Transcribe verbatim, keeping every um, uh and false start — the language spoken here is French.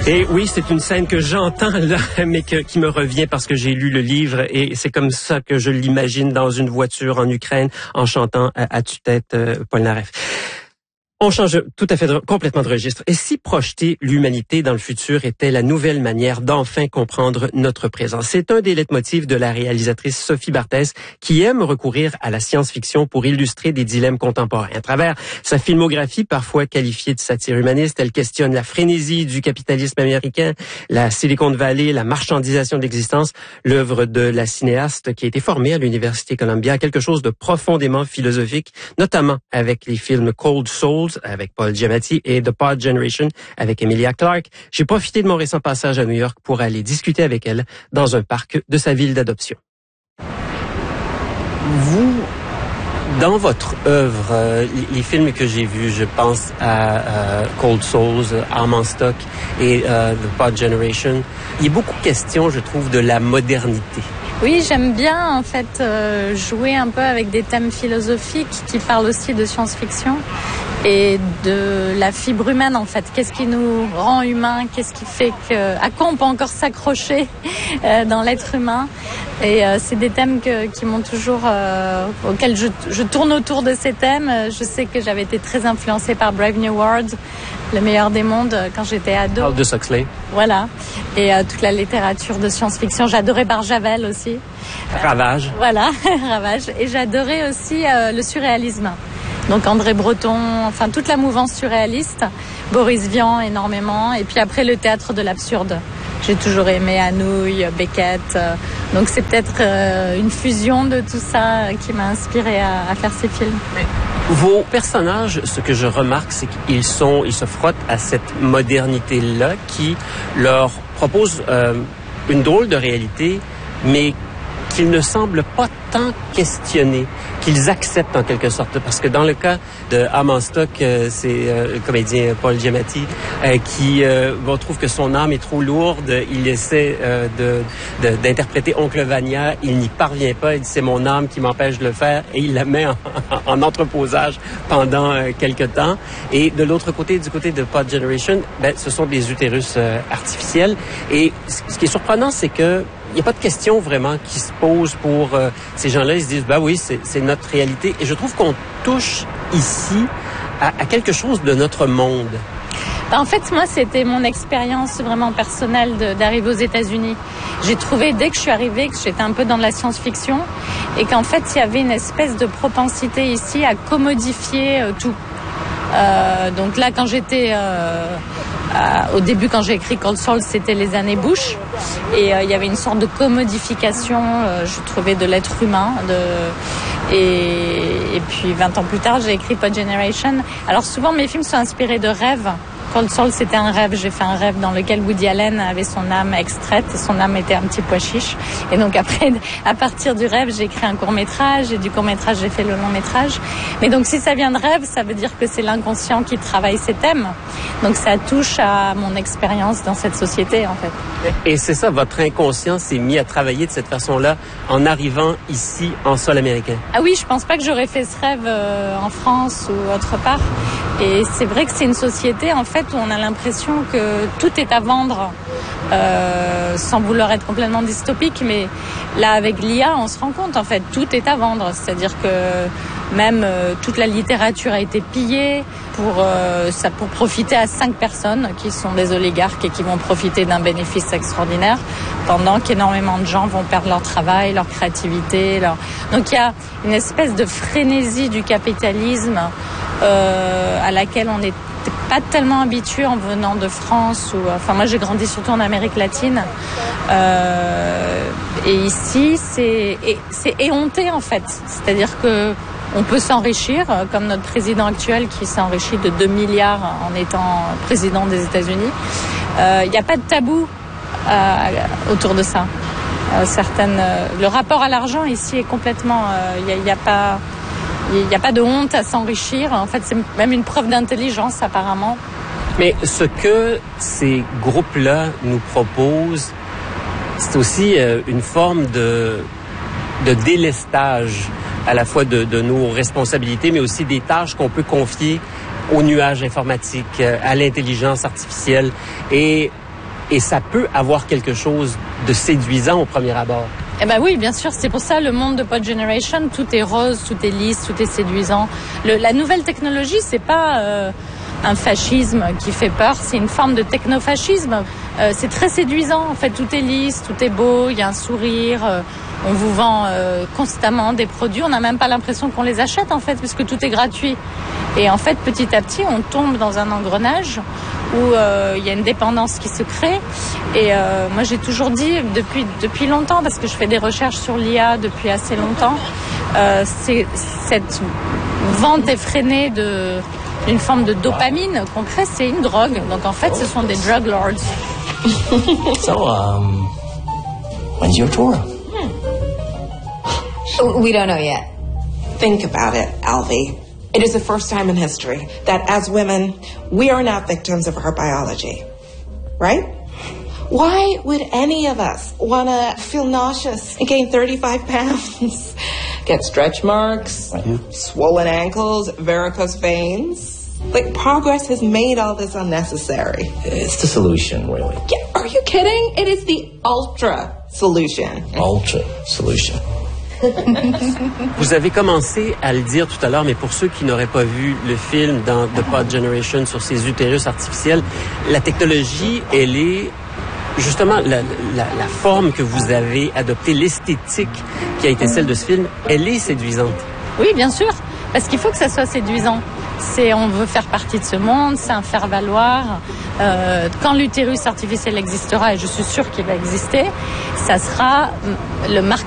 Et oui, c'est une scène que j'entends là, mais que, qui me revient parce que j'ai lu le livre et c'est comme ça que je l'imagine dans une voiture en Ukraine en chantant à, à tue-tête euh, Polnareff. On change tout à fait de, complètement de registre. Et si projeter l'humanité dans le futur était la nouvelle manière d'enfin comprendre notre présent? C'est un des leitmotifs de la réalisatrice Sophie Barthès qui aime recourir à la science-fiction pour illustrer des dilemmes contemporains. À travers sa filmographie, parfois qualifiée de satire humaniste, elle questionne la frénésie du capitalisme américain, la Silicon Valley, la marchandisation de l'existence. L'œuvre de la cinéaste qui a été formée à l'Université Columbia a quelque chose de profondément philosophique, notamment avec les films Cold Souls avec Paul Giamatti et The Pod Generation avec Emilia Clarke. J'ai profité de mon récent passage à New York pour aller discuter avec elle dans un parc de sa ville d'adoption. Vous, dans votre œuvre, euh, les films que j'ai vus, je pense à euh, Cold Souls, Arm en stock et euh, The Pod Generation, il y a beaucoup de questions, je trouve, de la modernité. Oui, j'aime bien en fait euh, jouer un peu avec des thèmes philosophiques qui parlent aussi de science-fiction et de la fibre humaine en fait. Qu'est-ce qui nous rend humains? Qu'est-ce qui fait que à quoi on peut encore s'accrocher euh, dans l'être humain? Et euh, c'est des thèmes que, qui m'ont toujours euh, auxquels je, je tourne autour de ces thèmes. Je sais que j'avais été très influencée par Brave New World, Le meilleur des mondes, quand j'étais ado. Aldous Huxley. Voilà. Et euh, toute la littérature de science-fiction. J'adorais Barjavel aussi. Ravage. Euh, voilà, Ravage. Et j'adorais aussi euh, le surréalisme. Donc André Breton, enfin toute la mouvance surréaliste. Boris Vian énormément. Et puis après le théâtre de l'absurde. J'ai toujours aimé Anouilh, Beckett. Euh, donc c'est peut-être euh, une fusion de tout ça qui m'a inspirée à, à faire ces films. Mais vos personnages, ce que je remarque, c'est qu'ils sont, ils se frottent à cette modernité-là qui leur propose euh, une drôle de réalité, mais qu'ils ne semblent pas tant questionner, qu'ils acceptent en quelque sorte. Parce que dans le cas de Arm en stock, euh, c'est euh, le comédien Paul Giamatti euh, qui euh, bon, trouve que son âme est trop lourde. Il essaie euh, de, de, d'interpréter Oncle Vanya. Il n'y parvient pas. Il dit c'est mon âme qui m'empêche de le faire. Et il la met en, en entreposage pendant euh, quelque temps. Et de l'autre côté, du côté de Pod Generation, ben, ce sont des utérus euh, artificiels. Et ce qui est surprenant, c'est que il n'y a pas de question vraiment qui se pose pour euh, ces gens-là. Ils se disent, bah oui, c'est, c'est notre réalité. Et je trouve qu'on touche ici à, à quelque chose de notre monde. En fait, moi, c'était mon expérience vraiment personnelle de, d'arriver aux États-Unis. J'ai trouvé, dès que je suis arrivée, que j'étais un peu dans de la science-fiction et qu'en fait, il y avait une espèce de propensité ici à commodifier euh, tout. Euh, donc là, quand j'étais... Euh, Euh, au début, quand j'ai écrit Cold Souls, c'était les années Bush. Et euh, il y avait une sorte de commodification, euh, je trouvais, de l'être humain. De... Et, et puis, vingt ans plus tard, j'ai écrit Pod Generation. Alors souvent, mes films sont inspirés de rêves. Cold Souls, c'était un rêve. J'ai fait un rêve dans lequel Woody Allen avait son âme extraite et son âme était un petit pois chiche. Et donc après, à partir du rêve, j'ai écrit un court-métrage et du court-métrage, j'ai fait le long-métrage. Mais donc si ça vient de rêve, ça veut dire que c'est l'inconscient qui travaille ces thèmes. Donc ça touche à mon expérience dans cette société, en fait. Et c'est ça, votre inconscient s'est mis à travailler de cette façon-là en arrivant ici en sol américain. Ah oui, je pense pas que j'aurais fait ce rêve euh, en France ou autre part. Et c'est vrai que c'est une société, en fait, où on a l'impression que tout est à vendre, euh, sans vouloir être complètement dystopique. Mais là, avec l'I A, on se rend compte, en fait, tout est à vendre. C'est-à-dire que même euh, toute la littérature a été pillée pour, euh, ça, pour profiter à cinq personnes qui sont des oligarques et qui vont profiter d'un bénéfice extraordinaire, pendant qu'énormément de gens vont perdre leur travail, leur créativité. Leur... Donc il y a une espèce de frénésie du capitalisme euh, à laquelle on n'est pas tellement habitué en venant de France. Ou, enfin, moi, j'ai grandi surtout en Amérique latine. Euh, et ici, c'est, c'est éhonté, en fait. C'est-à-dire que on peut s'enrichir, comme notre président actuel qui s'est enrichi de deux milliards en étant président des États-Unis. Il euh, n'y a pas de tabou euh, autour de ça. Euh, certaines, euh, le rapport à l'argent ici est complètement... Il euh, n'y a, a pas... Il n'y a pas de honte à s'enrichir. En fait, c'est même une preuve d'intelligence, apparemment. Mais ce que ces groupes-là nous proposent, c'est aussi euh, une forme de, de délestage à la fois de, de nos responsabilités, mais aussi des tâches qu'on peut confier au nuage informatique, à l'intelligence artificielle. Et et ça peut avoir quelque chose de séduisant au premier abord. Eh ben oui, bien sûr, c'est pour ça le monde de Pod Generation, tout est rose, tout est lisse, tout est séduisant. Le, la nouvelle technologie, c'est pas euh, un fascisme qui fait peur, c'est une forme de technofascisme. Euh, c'est très séduisant, en fait, tout est lisse, tout est beau, il y a un sourire, euh, on vous vend euh, constamment des produits, on n'a même pas l'impression qu'on les achète, en fait, puisque tout est gratuit. Et en fait, petit à petit, on tombe dans un engrenage où euh, il y a une dépendance qui se crée. Et euh, moi, j'ai toujours dit, depuis, depuis longtemps, parce que je fais des recherches sur l'I A depuis assez longtemps, euh, c'est cette vente effrénée de, d'une forme de dopamine qu'on crée, c'est une drogue. Donc en fait, ce sont des drug lords. So, um, when's your tour? Hmm. We don't know yet. Think about it, Alvy. It is the first time in history that as women, we are not victims of our biology, right? Why would any of us want to feel nauseous and gain thirty-five pounds? Get stretch marks, yeah. Swollen ankles, varicose veins? Like, progress has made all this unnecessary. It's the solution, really. Yeah, are you kidding? It is the ultra solution. Ultra solution. Vous avez commencé à le dire tout à l'heure, mais pour ceux qui n'auraient pas vu le film dans The Pod Generation sur ces utérus artificiels, la technologie, elle est justement la, la, la forme que vous avez adoptée, l'esthétique qui a été celle de ce film, elle est séduisante. Oui, bien sûr, parce qu'il faut que ça soit séduisant. C'est, on veut faire partie de ce monde, c'est un faire-valoir. Euh, quand l'utérus artificiel existera, et je suis sûre qu'il va exister, ça sera le marqueur